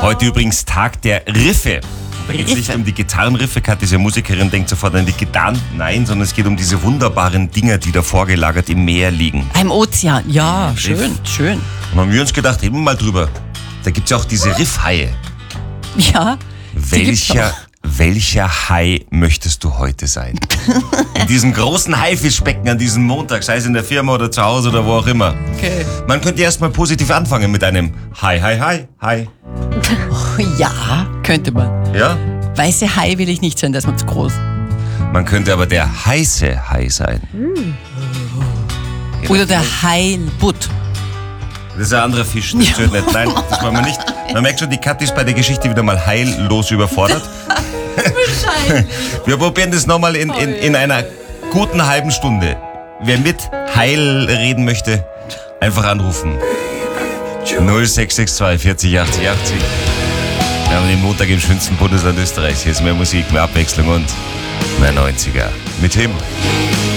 Heute übrigens Tag der Riffe. Da geht es nicht um die Gitarrenriffe. Katja ist ja Musikerin, denkt sofort an die Gitarren. Nein, sondern es geht um diese wunderbaren Dinger, die da vorgelagert im Meer liegen. Im Ozean, ja, schön. Und dann haben wir uns gedacht, reden wir mal drüber. Da gibt es ja auch diese Riffhaie. Ja. Welcher Hai möchtest du heute sein? In diesem großen Haifischbecken an diesem Montag, sei es in der Firma oder zu Hause oder wo auch immer. Okay. Man könnte erstmal positiv anfangen mit einem Hi, hi, hi, hi. Ja, könnte man. Ja? Weiße Hai will ich nicht sein, das ist mir zu groß. Man könnte aber der heiße Hai sein. Oder der Heilbutt. Das ist ein anderer Fisch, das zählt nicht. Nein, das wollen wir nicht. Man merkt schon, die Katja ist bei der Geschichte wieder mal heillos überfordert. Wir probieren das nochmal in einer guten halben Stunde. Wer mit Heil reden möchte, einfach anrufen. 0662 40 80 80. Wir haben den Montag im schönsten Bundesland Österreichs. Hier ist mehr Musik, mehr Abwechslung und mehr 90er. Mit Tim.